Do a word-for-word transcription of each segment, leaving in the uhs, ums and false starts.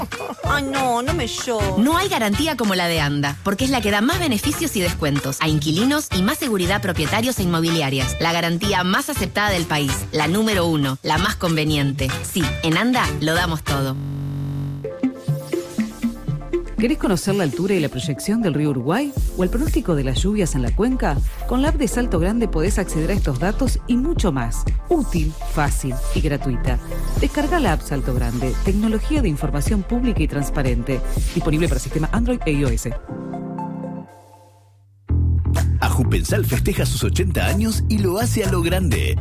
Ay, no, no me llores. No hay garantía como la de ANDA, porque es la que da más beneficios y descuentos a inquilinos y más seguridad a propietarios e inmobiliarias. La garantía más aceptada del país, la número uno, la más conveniente. Sí, en ANDA lo damos todo. ¿Querés conocer la altura y la proyección del río Uruguay o el pronóstico de las lluvias en la cuenca? Con la app de Salto Grande podés acceder a estos datos y mucho más. Útil, fácil y gratuita. Descarga la app Salto Grande, tecnología de información pública y transparente. Disponible para sistema Android e iOS. Ajupensal festeja sus ochenta años y lo hace a lo grande.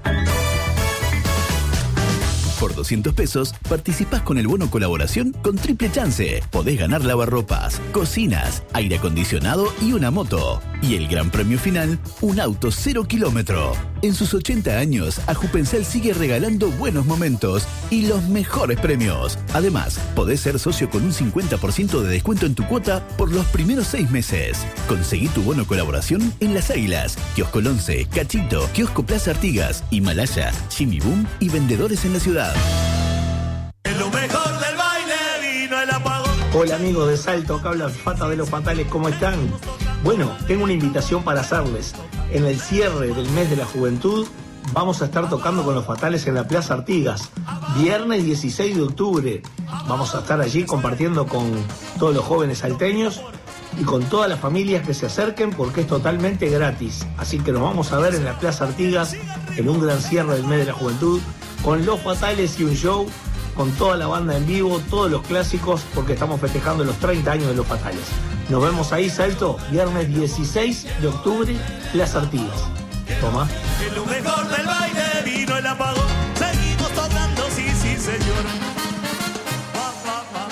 Por doscientos pesos, participás con el bono colaboración con triple chance. Podés ganar lavarropas, cocinas, aire acondicionado y una moto. Y el gran premio final, un auto cero kilómetro. En sus ochenta años, Ajupensal sigue regalando buenos momentos y los mejores premios. Además, podés ser socio con un cincuenta por ciento de descuento en tu cuota por los primeros seis meses. Conseguí tu bono colaboración en Las Águilas, Kiosco Once, Cachito, Kiosco Plaza Artigas, Himalaya, Jimmy Boom y vendedores en la ciudad. Lo mejor del baile vino el apagón. Hola amigos de Salto, acá habla Fata de los Fatales, ¿cómo están? Bueno, tengo una invitación para hacerles. En el cierre del mes de la juventud vamos a estar tocando con los Fatales en la Plaza Artigas, viernes dieciséis de octubre. Vamos a estar allí compartiendo con todos los jóvenes salteños y con todas las familias que se acerquen porque es totalmente gratis. Así que nos vamos a ver en la Plaza Artigas en un gran cierre del mes de la juventud con los Fatales y un show con toda la banda en vivo, todos los clásicos, porque estamos festejando los treinta años de los Fatales. Nos vemos ahí, Salto, viernes dieciséis de octubre, Plaza Artigas. Toma. En lo mejor del baile vino el apagón. Seguimos tocando, sí, sí, señor. Pa, pa, pa.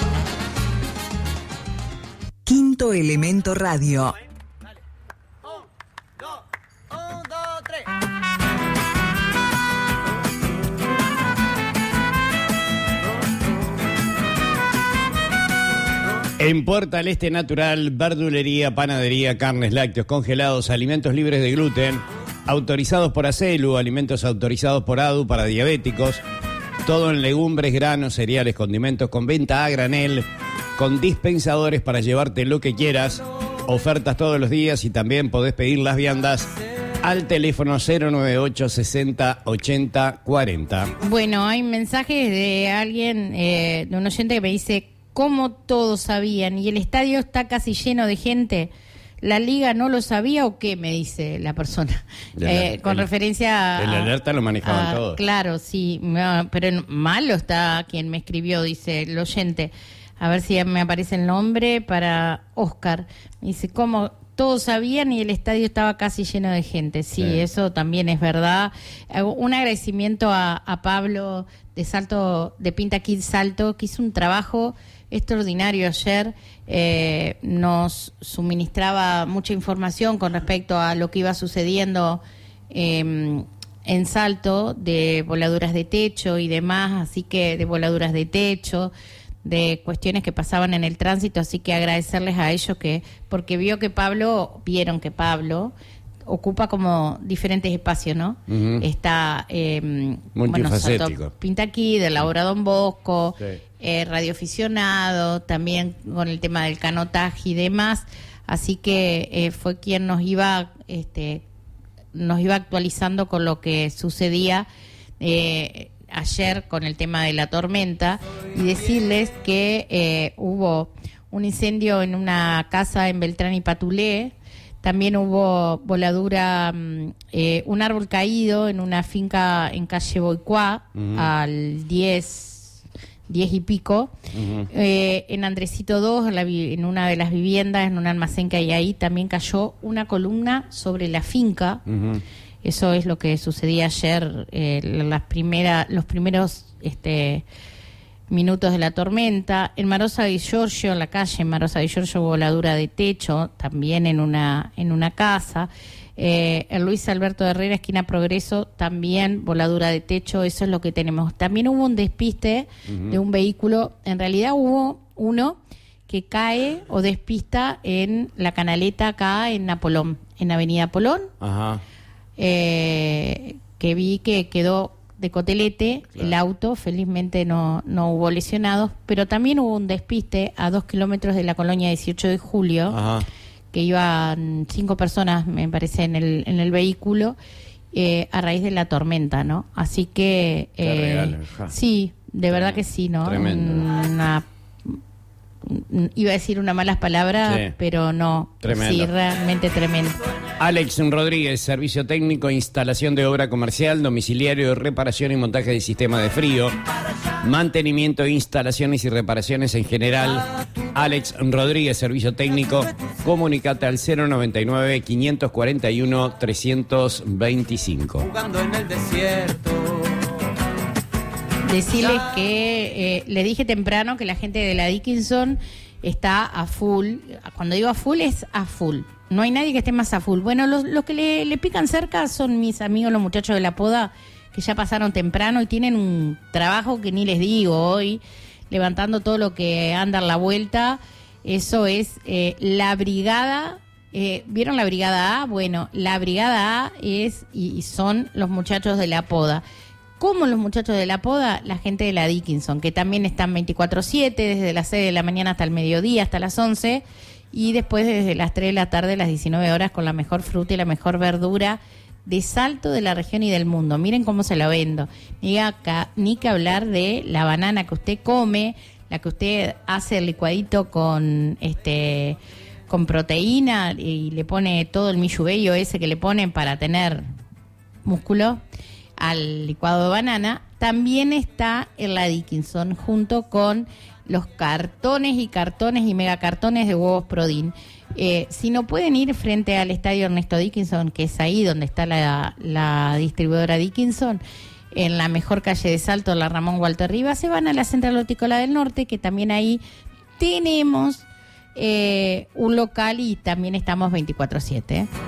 Quinto Elemento Radio. En Puerta al Este Natural, verdulería, panadería, carnes, lácteos, congelados, alimentos libres de gluten, autorizados por ACELU, alimentos autorizados por A D U para diabéticos, todo en legumbres, granos, cereales, condimentos, con venta a granel, con dispensadores para llevarte lo que quieras, ofertas todos los días y también podés pedir las viandas al teléfono cero nueve ocho sesenta ochenta cuarenta. Bueno, hay mensajes de alguien, eh, de un oyente que me dice: ¿cómo todos sabían? Y el estadio está casi lleno de gente. ¿La liga no lo sabía o qué? Me dice la persona. La, eh, con el, referencia a... El alerta lo manejaban a, todos. Claro, sí. No, pero malo está quien me escribió, dice el oyente. A ver si me aparece el nombre para Oscar. Me dice, ¿cómo todos sabían y el estadio estaba casi lleno de gente? Sí, sí. Eso también es verdad. Un agradecimiento a, a Pablo de Salto, de Pinta Kid Salto, que hizo un trabajo extraordinario ayer. Eh, nos suministraba mucha información con respecto a lo que iba sucediendo eh, en Salto, de voladuras de techo y demás, así que de voladuras de techo, de cuestiones que pasaban en el tránsito, así que agradecerles a ellos que, porque vio que Pablo, vieron que Pablo ocupa como diferentes espacios, ¿no? Uh-huh. Está eh, multifacético. Bueno, Pinta aquí, de Laura Don Bosco, sí. eh, radioaficionado, también con el tema del canotaje y demás, así que eh, fue quien nos iba, este, nos iba actualizando con lo que sucedía eh, ayer con el tema de la tormenta, y decirles que eh, hubo un incendio en una casa en Beltrán y Patulé. También hubo voladura, eh, un árbol caído en una finca en calle Boicuá, uh-huh. al diez, diez y pico. Uh-huh. Eh, en Andresito dos, en, la, en una de las viviendas, en un almacén que hay ahí, también cayó una columna sobre la finca. Uh-huh. Eso es lo que sucedía ayer, eh, las primeras, los primeros... este minutos de la tormenta. En Marosa di Giorgio, en la calle en Marosa di Giorgio, voladura de techo, también en una en una casa. Eh, en Luis Alberto Herrera, esquina Progreso, también voladura de techo. Eso es lo que tenemos. También hubo un despiste uh-huh. de un vehículo. En realidad hubo uno que cae o despista en la canaleta acá en Napolón, en Avenida Polón. Ajá. Eh, que vi que quedó de cotelete, claro. El auto, felizmente no, no hubo lesionados, pero también hubo un despiste a dos kilómetros de la colonia dieciocho de julio, Ajá. que iban cinco personas, me parece, en el, en el vehículo, eh, a raíz de la tormenta, ¿no? Así que... Eh, regalo, sí, de Tremendo. verdad que sí, ¿no? Tremendo. Una... Iba a decir unas malas palabras, sí. pero no. Tremendo. Sí, realmente tremendo. Alex Rodríguez, servicio técnico, instalación de obra comercial, domiciliario, reparación y montaje de sistema de frío, mantenimiento, instalaciones y reparaciones en general. Alex Rodríguez, servicio técnico, comunicate al cero noventa y nueve, quinientos cuarenta y uno, trescientos veinticinco. Jugando en el desierto. Decirles que eh, le dije temprano que la gente de la Dickinson está a full. Cuando digo a full es a full. No hay nadie que esté más a full. Bueno, los, los que le, le pican cerca son mis amigos, los muchachos de la poda, que ya pasaron temprano y tienen un trabajo que ni les digo hoy, levantando todo lo que anda en la vuelta. Eso es eh, la brigada. Eh, ¿Vieron la brigada A? Bueno, la brigada A es y, y son los muchachos de la poda. Como los muchachos de la poda, la gente de la Dickinson, que también están veinticuatro siete, desde las seis de la mañana hasta el mediodía, hasta las once, y después desde las tres de la tarde a las diecinueve horas con la mejor fruta y la mejor verdura de Salto, de la región y del mundo. Miren cómo se la vendo. Ni, acá, ni que hablar de la banana que usted come, la que usted hace el licuadito con este con proteína y le pone todo el millubello ese que le ponen para tener músculo al licuado de banana. También está en la Dickinson, junto con los cartones y cartones y megacartones de huevos Prodin. Eh, si no pueden ir frente al estadio Ernesto Dickinson, que es ahí donde está la, la distribuidora Dickinson, en la mejor calle de Salto, la Ramón Walter Rivas, se van a la Central Hortícola del Norte, que también ahí tenemos eh, un local y también estamos veinticuatro siete. ¿eh?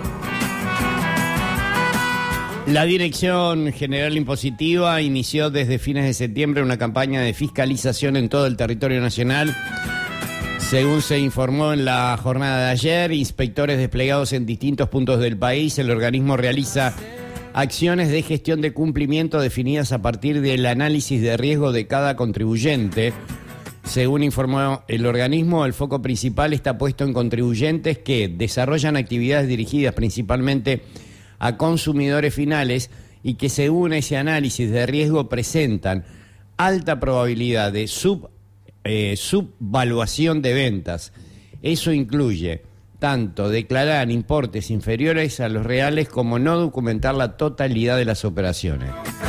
La Dirección General Impositiva inició desde fines de septiembre una campaña de fiscalización en todo el territorio nacional. Según se informó en la jornada de ayer, inspectores desplegados en distintos puntos del país, el organismo realiza acciones de gestión de cumplimiento definidas a partir del análisis de riesgo de cada contribuyente. Según informó el organismo, el foco principal está puesto en contribuyentes que desarrollan actividades dirigidas principalmente a consumidores finales y que según ese análisis de riesgo presentan alta probabilidad de sub, eh, subvaluación de ventas. Eso incluye tanto declarar importes inferiores a los reales como no documentar la totalidad de las operaciones.